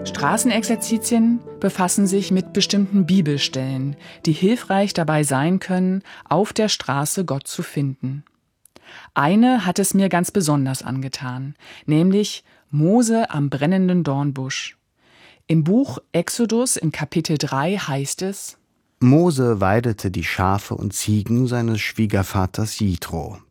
Straßenexerzitien befassen sich mit bestimmten Bibelstellen, die hilfreich dabei sein können, auf der Straße Gott zu finden. Eine hat es mir ganz besonders angetan, nämlich Mose am brennenden Dornbusch. Im Buch Exodus in Kapitel 3 heißt es: Mose weidete die Schafe und Ziegen seines Schwiegervaters Jitro.